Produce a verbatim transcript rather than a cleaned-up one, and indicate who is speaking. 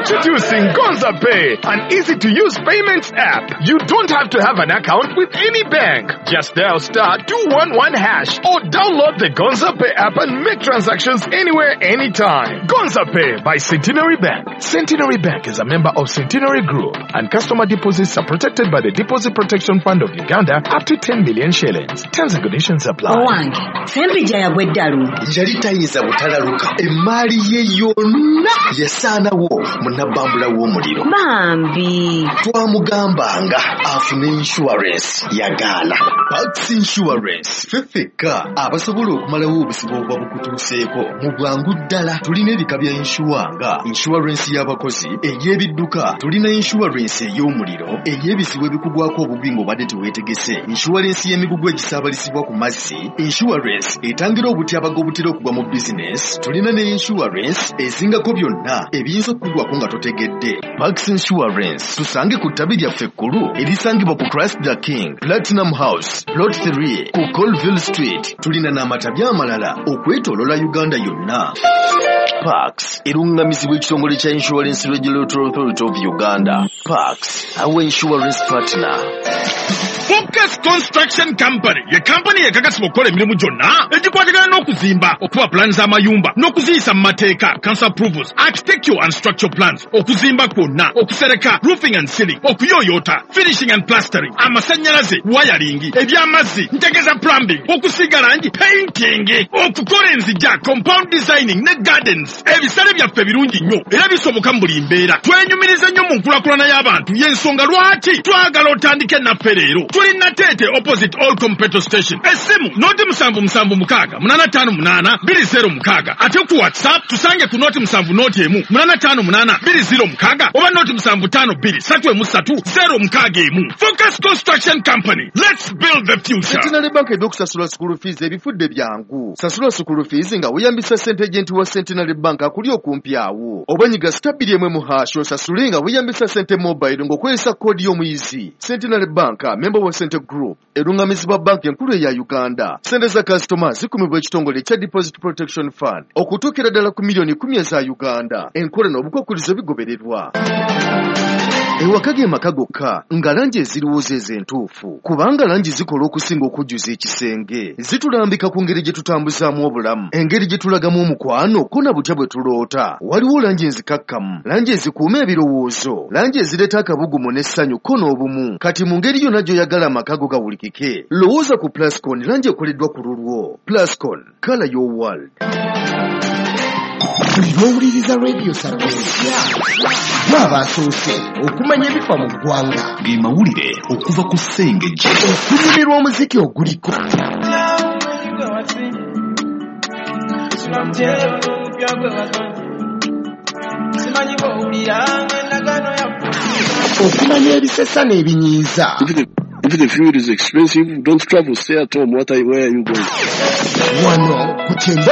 Speaker 1: Introducing Gonza Pay, an easy-to-use payments app. You don't have to have an account with any bank. Just dial star two one one hash or download the Gonza Pay app and make transactions anywhere, anytime. Gonza Pay by Centenary Bank. Centenary Bank is a member of Centenary Group, and customer deposits are protected by the Deposit Protection Fund of Uganda up to ten million shillings. Terms and conditions apply.
Speaker 2: Owange, sembi jaya gweddalu.
Speaker 3: Njali tayiza butalaluka. Emali ye yonna yesana wo munabambula wo muliro.
Speaker 2: Bambi.
Speaker 3: Twamugambanga afune insurance yagala. Pax Insurance. Fefeka abasobola okumalawo obusibo obwa bukutuuseeko mu bwangu ddala. Tulina ebika bya insuwanga, insurance y'abakozi, ey'ebidduka, tulina insurance ey'omuliro, ey'ebisibo ebikugwako obubi ng'obadde teweetegese, insurance y'emigugu egisaabalisibwa ku mazzi, insurance etangira obutyabaga obutera okugwa mu business, tulina ne insurance ezingako byonna ebiyinza okukugwako nga totegedde. Max Insurance tusange ku ttabi lyaffe ekkulu erisangibwa ku Christ the King, Platinum House, Plot three ku Colville Street. Tulina n'amatabi amalala okwetoolola Uganda yonna. Pax erungamizibwa ekitongole kya Insurance Regulatory Authority of Uganda. Pax, our insurance partner.
Speaker 1: Focus Construction Company, ye company ekakasibwa okukola emirimu gyonna egikwatagana n'okuzimba, okuba plans z'amayumba n'okuziyisa mu mateeka, council approvals, architectural and structural plans, okuzimba kwonna, okusereka, roofing and ceiling, okuyoyota, finishing and plastering, amasannyalaze, wiring, eby'amazzi, ntegeza plumbing, okusiiga langi, painting, okukola enzija, compound designing ne gardens. Ebisale byaffe birungi nnyo era bisoboka mu buli mbeera. Twenyumiriza nnyo mu nkulaakulana y'abantu, y'ensonga lwaki twagala otandike naffe leero. Tulina Tete opposite Olcom petrol station. Esimu noti musanvu musanvu mukaaga munana ttaano munaana bbiri zero mukaaga. Ate ku WhatsApp tusange ku noti musanvu noti emu munana ttaano munaana bbiri zero mukaaga oba noti musanvu ttaano bbiri ssatu emu ssatu zero mukaaga emu. Focus Construction Company. Let's build the future.
Speaker 3: Centenary Bank edokusasula school fees ebifudde byangu. Sasula school fees nga weyambisa ssente agenti wa Centenary Bank akuli okumpi awo. Obanyiga stabili emwe mu hash osasule nga weyambisa ssente mobile ng'okozesa koodi y'omuyizi. Centenary Bank member wa Center Group erungamizibwa banki enkulu eya Uganda. Ssente za customer zikumibwa ekitongole kya Deposit Protection Fund okutuukira ddala ku miliyoni kumi eza Uganda. Enkola n'obukwakkulizo bigobererwa. Ewaka ge maka gokka nga langi eziriwo ez'entuufu, kubanga langi zikola okusinga okujjuza ekisenge. Zitulambika ku ngeri gye tutambuzaamu obulamu, engeri gye tulagamu omukwano ko na butya bwe tuloota. Waliwo langi enzikakkamu, langi ezikuuma ebirowoozo, langi ezireeta akabugumu n'essanyu ko n'obumu. Kati mu ngeri yonna gy'oyagala amaka go gawulikike, lowooza ku Plascon, langi ekoleddwa ku lulwo. Plascon, color your world.
Speaker 4: Tulowuliriza radio Sapiensia abasoose okumanya ebifa mu ggwanga,
Speaker 5: ge mawulire okuva ku ssengejje,
Speaker 4: okunyumirwa omuziki oguliko, okumanya ebisesa n'ebinyiiza.
Speaker 6: If the fuel is expensive, don't travel, stay at home. What are, where are you going?
Speaker 4: Wano ku